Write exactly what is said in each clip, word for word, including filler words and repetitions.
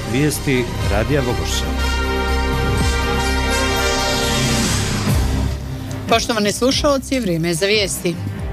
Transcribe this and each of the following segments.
Vijesti Radija Vogošća. Poštovani slušalci, vrijeme je za vijesti.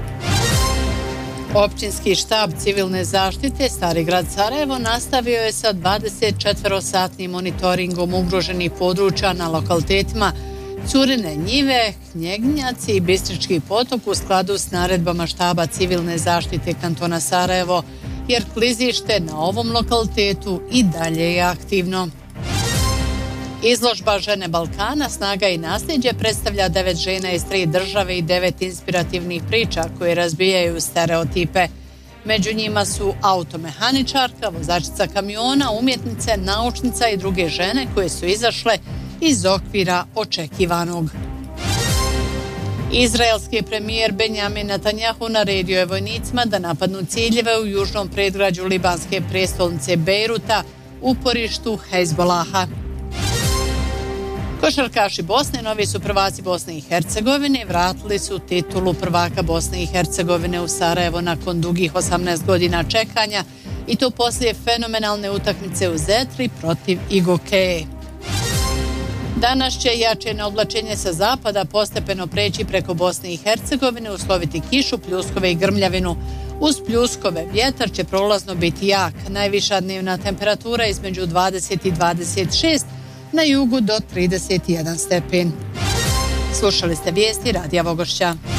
Općinski štab civilne zaštite Stari grad Sarajevo nastavio je sa dvadesetčetverosatnim monitoringom ugroženih područja na lokalitetima Curine njive, Knjegnjaci i Bistrički potok u skladu s naredbama štaba civilne zaštite kantona Sarajevo, jer klizište na ovom lokalitetu i dalje je aktivno. Izložba Žene Balkana, snaga i nasljeđe predstavlja devet žena iz tri države i devet inspirativnih priča koje razbijaju stereotipe. Među njima su automehaničarka, vozačica kamiona, umjetnice, naučnica i druge žene koje su izašle iz okvira očekivanog. Izraelski premijer Benjamin Netanjahu naredio je vojnicima da napadnu ciljeve u južnom predgrađu libanske prijestolnice Bejruta, uporištu Hezbolaha. Košarkaši Bosne, novi su prvaci Bosne i Hercegovine, vratili su titulu prvaka Bosne i Hercegovine u Sarajevo nakon dugih osamnaest godina čekanja, i to poslije fenomenalne utakmice u Zetri protiv Igokeje. Danas će jače oblačenje sa zapada postepeno preći preko Bosne i Hercegovine, usloviti kišu, pljuskove i grmljavinu. Uz pljuskove vjetar će prolazno biti jak. Najviša dnevna temperatura između dvadeset i dvadeset šest, na jugu do trideset jedan stepen. Slušali ste vijesti Radija Vogošća.